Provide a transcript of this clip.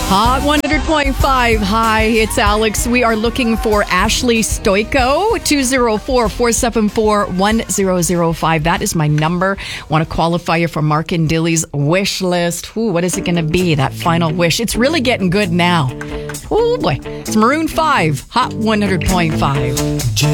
Hot 100.5. Hi, it's Alex. We are looking for Ashley Stoiko, 204-474-1005. That is my number. Want to qualify you for Mark and Dilly's wish list. Ooh, what is it going to be? That final wish. It's really getting good now. Oh boy. It's Maroon 5, Hot 100.5.